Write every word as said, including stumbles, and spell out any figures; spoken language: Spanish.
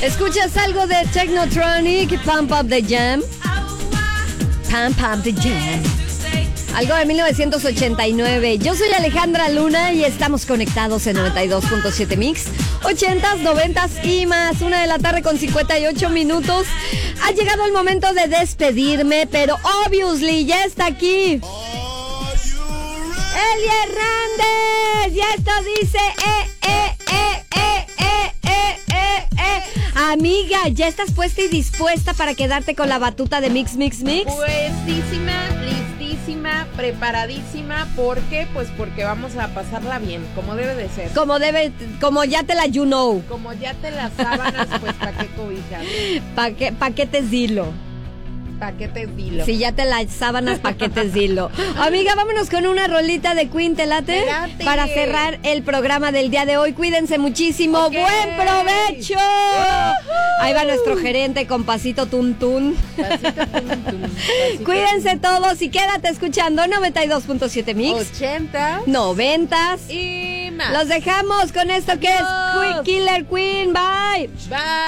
¿Escuchas algo de Technotronic? Pump Up the Jam. Pump Up the Jam. Algo de mil novecientos ochenta y nueve. Yo soy Alejandra Luna y estamos conectados en noventa y dos punto siete Mix. ochentas, noventas y más. Una de la tarde con cincuenta y ocho minutos. Ha llegado el momento de despedirme, pero obviously ya está aquí Eli Hernández. Y esto dice eh, eh, eh, eh, eh, eh, eh, eh. Amiga, ¿ya estás puesta y dispuesta para quedarte con la batuta de Mix, Mix, Mix? Puestísima, listísima, preparadísima. ¿Por qué? Pues porque vamos a pasarla bien, como debe de ser. Como debe, como ya te la you know. Como ya te las sábanas, pues ¿para qué cobijas? ¿Pa' qué, paquetes dilo? Paquetes dilo. Si ya te las sábanas, paquetes dilo. Amiga, vámonos con una rolita de Queen, ¿te late? Me late. Para cerrar el programa del día de hoy. Cuídense muchísimo. Okay. ¡Buen provecho! Uh-huh. Ahí va nuestro gerente con pasito tuntún. Pasito tum, tum, pasito Cuídense tum. todos y quédate escuchando noventa y dos punto siete Mix. ochenta. Noventas. Y más. Los dejamos con esto que es Adiós. Killer Queen. Bye. Bye.